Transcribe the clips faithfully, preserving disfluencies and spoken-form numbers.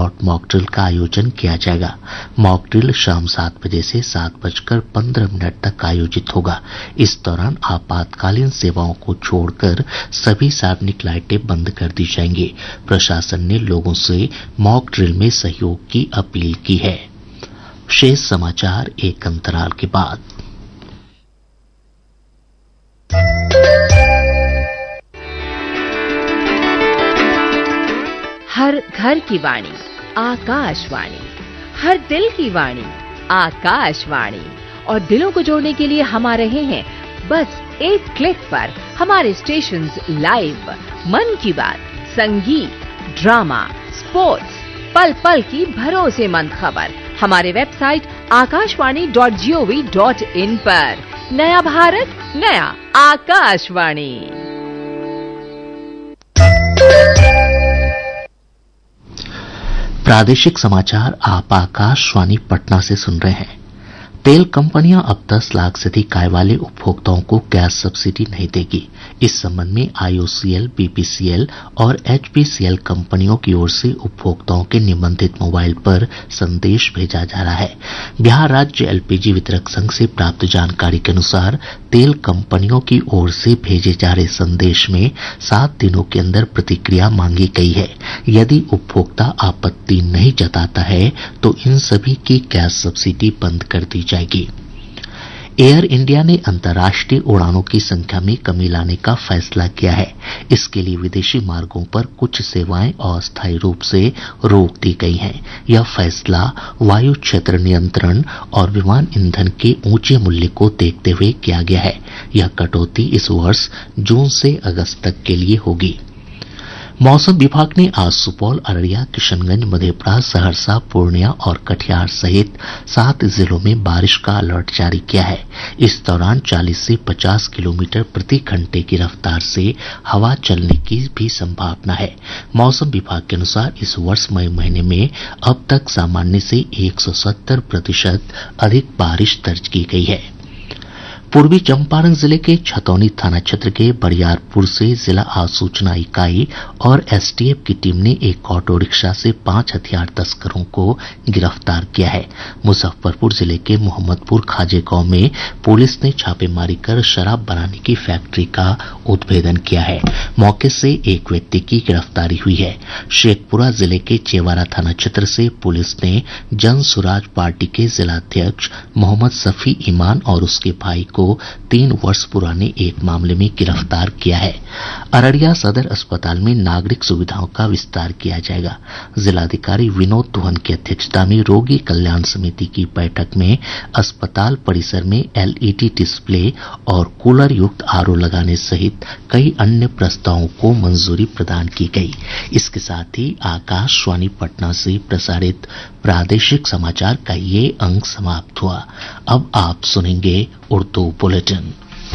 Workout mock drill का आयोजन किया जाएगा। मॉक ड्रिल शाम सात बजे से सात बजकर पंद्रह मिनट तक आयोजित होगा। इस दौरान आपातकालीन सेवाओं को छोड़कर सभी सार्वजनिक लाइटें बंद कर दी जाएंगी। प्रशासन ने लोगों से मॉक ड्रिल में सहयोग की अपील की है। शेष समाचार एक अंतराल के बाद। हर घर की वाणी आकाशवाणी, हर दिल की वाणी आकाशवाणी। और दिलों को जोड़ने के लिए हम आ रहे हैं बस एक क्लिक पर। हमारे स्टेशंस लाइव, मन की बात, संगीत, ड्रामा, स्पोर्ट्स, पल पल की भरोसेमंद खबर हमारे website Akashvani dot G O V dot in पर। नया भारत, नया आकाशवाणी। प्रादेशिक समाचार आप आकाशवाणी पटना से सुन रहे हैं। तेल कंपनियां अब दस लाख से अधिक आय वाले उपभोक्ताओं को गैस सब्सिडी नहीं देगी। इस संबंध में आई ओ C L, B P C L और एच पी सी एल कंपनियों की ओर से उपभोक्ताओं के निबंधित मोबाइल पर संदेश भेजा जा रहा है। बिहार राज्य एल पी जी वितरक संघ से प्राप्त जानकारी के अनुसार तेल कंपनियों की ओर से भेजे जा रहे संदेश में सात दिनों के अंदर प्रतिक्रिया मांगी गई है। यदि उपभोक्ता आपत्ति नहीं जताता है तो इन सभी की गैस सब्सिडी बंद कर दी जाएगी। एयर इंडिया ने अंतर्राष्ट्रीय उड़ानों की संख्या में कमी लाने का फैसला किया है। इसके लिए विदेशी मार्गों पर कुछ सेवाएं अस्थायी रूप से रोक दी गई हैं। यह फैसला वायु क्षेत्र नियंत्रण और विमान ईंधन के ऊंचे मूल्य को देखते हुए किया गया है। यह कटौती इस वर्ष जून से अगस्त तक के लिए होगी। मौसम विभाग ने आज सुपौल, अररिया, किशनगंज, मधेपुरा, सहरसा, पूर्णिया और कटिहार सहित सात जिलों में बारिश का अलर्ट जारी किया है। इस दौरान चालीस से पचास किलोमीटर प्रति घंटे की रफ्तार से हवा चलने की भी संभावना है। मौसम विभाग के अनुसार इस वर्ष मई महीने में अब तक सामान्य से एक सौ सत्तर प्रतिशत अधिक बारिश दर्ज की गई है। पूर्वी चंपारण जिले के छतौनी थाना क्षेत्र के बरियारपुर से जिला आसूचना इकाई और एस टी एफ की टीम ने एक ऑटो रिक्शा से पांच हथियार तस्करों को गिरफ्तार किया है। मुजफ्फरपुर जिले के मोहम्मदपुर खाजे गांव में पुलिस ने छापेमारी कर शराब बनाने की फैक्ट्री का उद्भेदन किया है। मौके से एक व्यक्ति की गिरफ्तारी हुई है। शेखपुरा जिले के चेवारा थाना क्षेत्र से पुलिस ने जन सुराज पार्टी के जिलाध्यक्ष मोहम्मद सफी ईमान और उसके भाई को तीन वर्ष पुराने एक मामले में गिरफ्तार किया है। अररिया सदर अस्पताल में नागरिक सुविधाओं का विस्तार किया जाएगा। जिलाधिकारी विनोद दुहन की अध्यक्षता में रोगी कल्याण समिति की बैठक में अस्पताल परिसर में एल ई डी डिस्प्ले और कूलर युक्त आर ओ लगाने सहित कई अन्य प्रस्तावों को मंजूरी प्रदान की गई। इसके साथ ही आकाशवाणी पटना से प्रसारित प्रादेशिक समाचार का ये अंक समाप्त हुआ। अब आप सुनेंगे उर्दू बुलेटिन।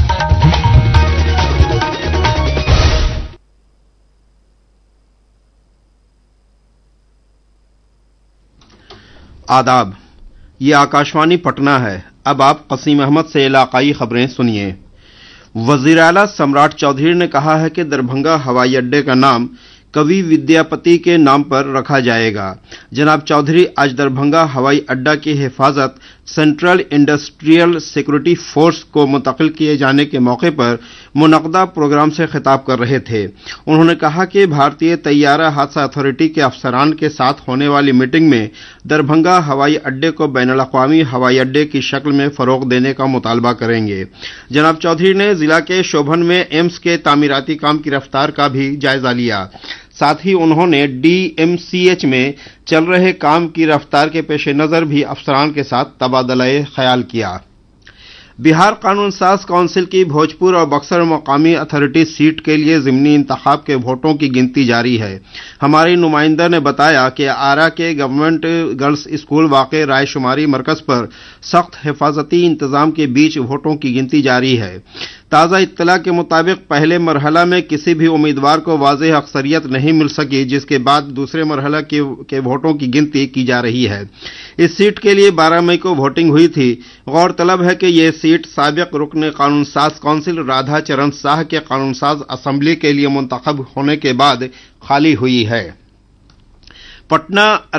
आदाब, ये आकाशवाणी पटना है। अब आप कसीम अहमद से इलाकाई खबरें सुनिए। वजीर आला सम्राट चौधरी ने कहा है कि दरभंगा हवाई अड्डे का नाम कवि विद्यापति के नाम पर रखा जाएगा। जनाब चौधरी आज दरभंगा हवाई अड्डा की हिफाजत सेंट्रल इंडस्ट्रियल सिक्योरिटी फोर्स को मुंतकिल किए जाने के मौके पर मुनक़दा प्रोग्राम से खिताब कर रहे थे। उन्होंने कहा कि भारतीय तैयारा हादसा अथॉरिटी के अफसरान के साथ होने वाली मीटिंग में दरभंगा हवाई अड्डे को बैनुल-अक़वामी हवाई अड्डे की शक्ल में फरोग देने का मुतालबा करेंगे। जनाब चौधरी ने जिला के शोभन में एम्स के तामीराती काम की रफ्तार का भी जायजा लिया। साथ ही उन्होंने डी एम सी एच में चल रहे काम की रफ्तार के पेश नज़र भी अफसरान के साथ तबादला ख्याल किया। बिहार कानून साज काउंसिल की भोजपुर और बक्सर मकामी अथॉरिटी सीट के लिए ज़िमनी इंतखाब के वोटों की गिनती जारी है। हमारी नुमाइंदा ने बताया कि आरा के गवर्नमेंट गर्ल्स स्कूल वाक़े रायशुमारी मरकज़ पर सख्त हिफाजती इंतजाम के बीच वोटों की गिनती जारी है। ताज़ा इत्तला के मुताबिक पहले मरहला में किसी भी उम्मीदवार को वाज़ेह अक्सरियत नहीं मिल सकी, जिसके बाद दूसरे मरहला के, के वोटों की गिनती की जा रही है। इस सीट के लिए बारह मई को वोटिंग हुई थी। गौरतलब है कि यह सीट साबिक रुकन कानून साज काउंसिल राधा चरण शाह के कानून साज असम्बली के लिए मुंतखब होने के बाद खाली हुई है। पटना